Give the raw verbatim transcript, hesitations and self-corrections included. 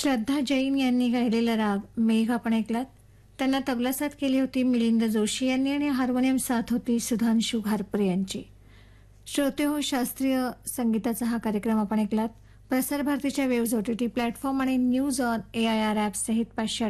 श्रद्धा जैन यांनी गायलेला राग मेघ आपण ऐकलात. त्यांना तबला साथ केली होती मिलिंद जोशी यांनी आणि हार्मोनियम साथ होती सुधांशु घारपुरे यांची. श्रोते हो, शास्त्रीय संगीताचा हा कार्यक्रम आपण ऐकलात. प्रसार भारतीच्या वेव्ज ओटीटी प्लॅटफॉर्म आणि news on A I R app सहित पाचशे